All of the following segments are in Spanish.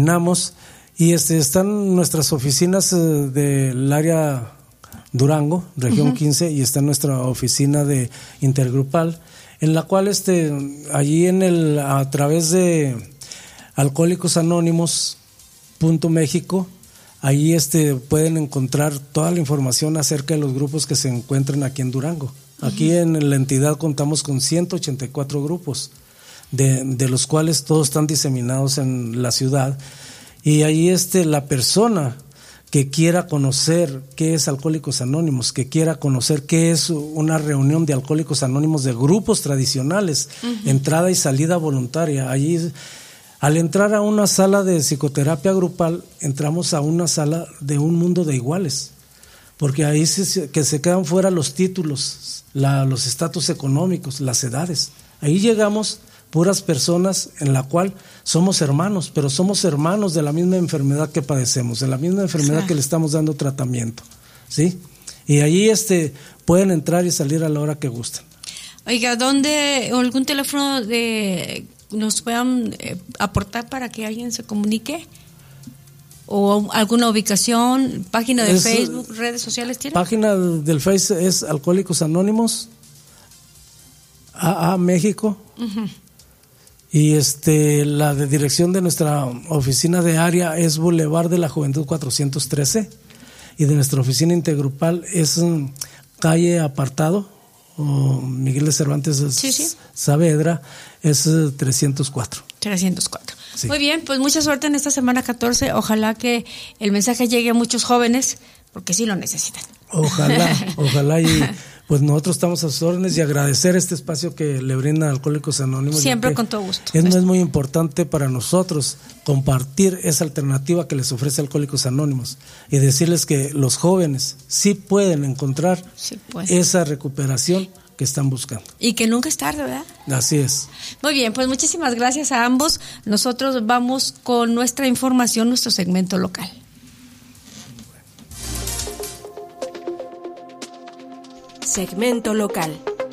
coordinamos y están nuestras oficinas del área Durango, región 15, y está nuestra oficina de intergrupal, en la cual allí a través de Alcohólicos Anónimos .México, ahí pueden encontrar toda la información acerca de los grupos que se encuentran aquí en Durango. Aquí en la entidad contamos con 184 grupos, de los cuales todos están diseminados en la ciudad, y ahí la persona que quiera conocer qué es Alcohólicos Anónimos, que quiera conocer qué es una reunión de Alcohólicos Anónimos de grupos tradicionales, entrada y salida voluntaria. Allí, al entrar a una sala de psicoterapia grupal, entramos a una sala de un mundo de iguales, porque ahí que se quedan fuera los títulos, los estatus económicos, las edades. Ahí llegamos puras personas en la cual somos hermanos, pero somos hermanos de la misma enfermedad que padecemos, de la misma enfermedad que le estamos dando tratamiento, ¿sí? Y allí pueden entrar y salir a la hora que gusten. Oiga, ¿dónde algún teléfono nos puedan aportar para que alguien se comunique? ¿O alguna ubicación, página de Facebook, redes sociales tiene? Página del Face es Alcohólicos Anónimos AA México. Y la de dirección de nuestra oficina de área es Boulevard de la Juventud 413, y de nuestra oficina intergrupal es calle Apartado o Miguel de Cervantes Saavedra, es 304. Sí. Muy bien, pues mucha suerte en esta semana 14. Ojalá que el mensaje llegue a muchos jóvenes, porque sí lo necesitan. Ojalá, y pues nosotros estamos a sus órdenes, y agradecer este espacio que le brindan Alcohólicos Anónimos. Siempre con todo gusto. Es muy importante para nosotros compartir esa alternativa que les ofrece Alcohólicos Anónimos y decirles que los jóvenes sí pueden encontrar esa recuperación que están buscando. Y que nunca es tarde, ¿verdad? Así es. Muy bien, pues muchísimas gracias a ambos. Nosotros vamos con nuestra información, nuestro segmento local. Segmento local.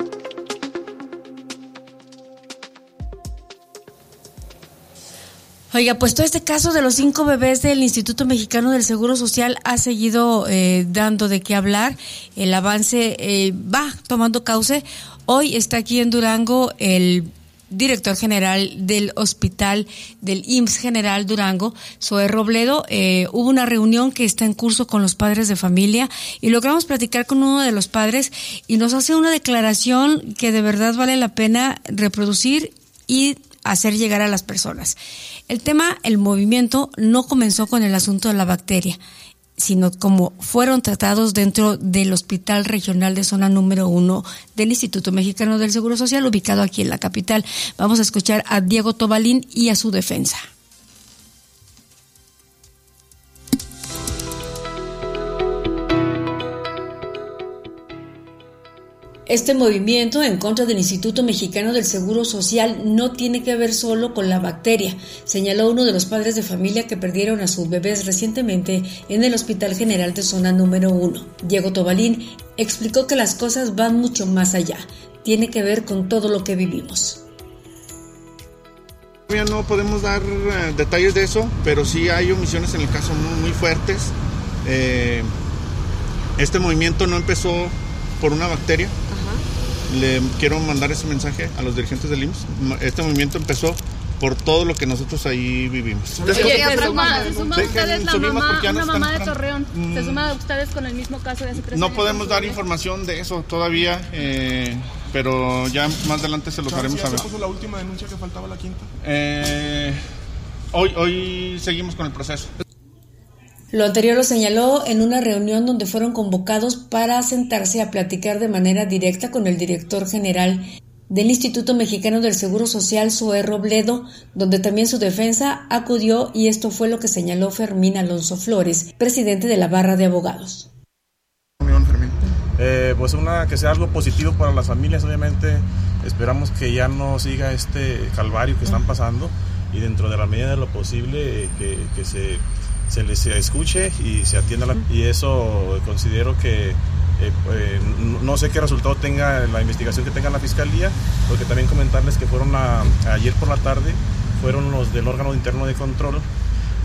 Oiga, pues todo este caso de los 5 bebés del Instituto Mexicano del Seguro Social ha seguido dando de qué hablar. El avance va tomando cauce. Hoy está aquí en Durango el director general del hospital del IMSS General Durango, Zoé Robledo. Hubo una reunión que está en curso con los padres de familia y logramos platicar con uno de los padres y nos hace una declaración que de verdad vale la pena reproducir y hacer llegar a las personas. El movimiento no comenzó con el asunto de la bacteria, sino como fueron tratados dentro del Hospital Regional de Zona número 1 del Instituto Mexicano del Seguro Social, ubicado aquí en la capital. Vamos a escuchar a Diego Tobalín y a su defensa. Este movimiento en contra del Instituto Mexicano del Seguro Social no tiene que ver solo con la bacteria, señaló uno de los padres de familia que perdieron a sus bebés recientemente en el Hospital General de Zona número 1. Diego Tobalín explicó que las cosas van mucho más allá, tiene que ver con todo lo que vivimos. Todavía no podemos dar detalles de eso, pero sí hay omisiones en el caso muy fuertes. Este movimiento no empezó por una bacteria. Le quiero mandar ese mensaje a los dirigentes del IMSS. Este movimiento empezó por todo lo que nosotros ahí vivimos. Oye, se suma ustedes una mamá de Torreón. Se suma ustedes con el mismo caso de hace 3 años. No podemos dar información de eso todavía, pero ya más adelante se los haremos saber. ¿Se puso la última denuncia que faltaba, la quinta? Hoy seguimos con el proceso. Lo anterior lo señaló en una reunión donde fueron convocados para sentarse a platicar de manera directa con el director general del Instituto Mexicano del Seguro Social, Zoé Robledo, donde también su defensa acudió, y esto fue lo que señaló Fermín Alonso Flores, presidente de la Barra de Abogados. Pues que sea algo positivo para las familias. Obviamente esperamos que ya no siga este calvario que están pasando, y dentro de la medida de lo posible que se les escuche y se atienda y eso considero que no sé qué resultado tenga la investigación que tenga la fiscalía, porque también comentarles que fueron ayer por la tarde fueron los del órgano interno de control